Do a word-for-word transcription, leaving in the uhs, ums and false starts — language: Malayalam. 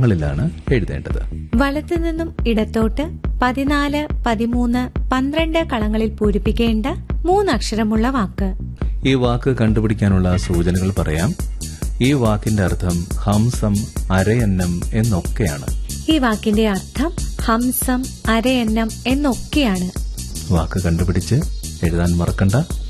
കളങ്ങളിലാണ് എഴുതേണ്ടത്. വലത്തുനിന്നും ഇടത്തോട്ട് പതിനാല്, പതിമൂന്ന്, പന്ത്രണ്ട് കളങ്ങളിൽ പൂരിപ്പിക്കേണ്ട മൂന്നക്ഷരമുള്ള വാക്ക്. ഈ വാക്ക് കണ്ടുപിടിക്കാനുള്ള സൂചനകൾ പറയാം. ഈ വാക്കിന്റെ അർത്ഥം ഹംസം, അരയന്നം എന്നൊക്കെയാണ്. ഈ വാക്കിന്റെ അർത്ഥം ഹംസം, അരയന്നം എന്നൊക്കെയാണ്. വാക്ക് കണ്ടുപിടിച്ച് എഴുതാൻ മറക്കണ്ട.